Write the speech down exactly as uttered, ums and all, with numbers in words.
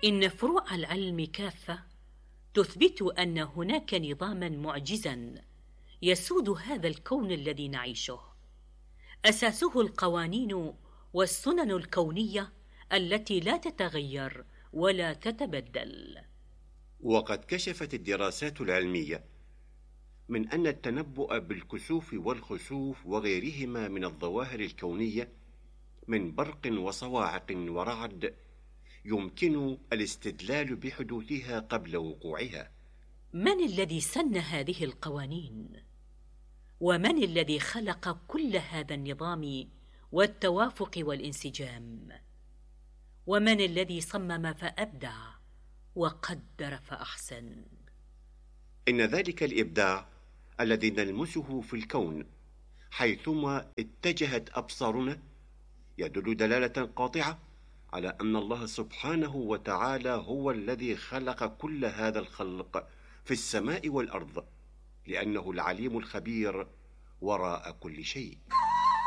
إن فروع العلم كافة تثبت أن هناك نظاما معجزا يسود هذا الكون الذي نعيشه، أساسه القوانين والسنن الكونية التي لا تتغير ولا تتبدل. وقد كشفت الدراسات العلمية من أن التنبؤ بالكسوف والخسوف وغيرهما من الظواهر الكونية من برق وصواعق ورعد يمكن الاستدلال بحدوثها قبل وقوعها. من الذي سن هذه القوانين؟ ومن الذي خلق كل هذا النظام والتوافق والانسجام؟ ومن الذي صمم فأبدع وقدر فأحسن؟ إن ذلك الإبداع الذي نلمسه في الكون حيثما اتجهت أبصارنا يدل دلالة قاطعة على أن الله سبحانه وتعالى هو الذي خلق كل هذا الخلق في السماء والأرض، لأنه العليم الخبير وراء كل شيء.